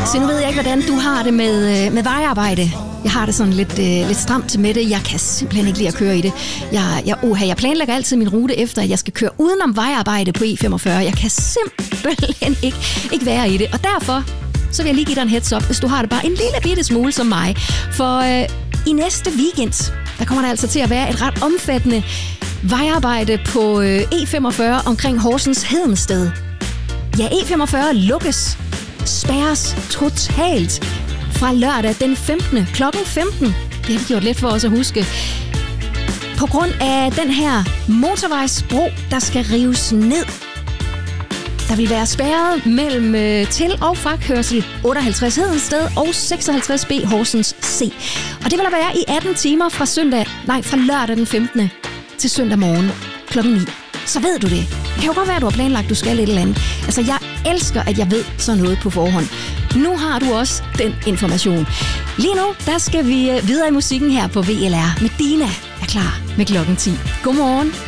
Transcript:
Så nu ved jeg ikke, hvordan du har det med vejarbejde. Jeg har det sådan lidt stramt med det. Jeg kan simpelthen ikke lide at køre i det. Jeg planlægger altid min rute efter, at jeg skal køre udenom vejarbejde på E45. Jeg kan simpelthen ikke være i det. Og derfor så vil jeg lige give dig en heads up, hvis du har det bare en lille bitte smule som mig. For i næste weekend, der kommer der altså til at være et ret omfattende vejarbejde på E45 omkring Horsens Hedensted. Ja, E45 lukkes, spærres totalt fra lørdag den 15. klokken 15. Det har de gjort let for os at huske. På grund af den her motorvejsbro, der skal rives ned. Der vil være spærret mellem til- og frakørsel 58 Hedensted og 56B Horsens C. Og det vil der være i 18 timer fra lørdag den 15. til søndag morgen klokken 9. Så ved du det. Det kan jo godt være, at du har planlagt, at du skal et eller andet. Altså, jeg elsker, at jeg ved sådan noget på forhånd. Nu har du også den information. Lige nu, der skal vi videre i musikken her på VLR. Medina er klar med klokken 10. Godmorgen.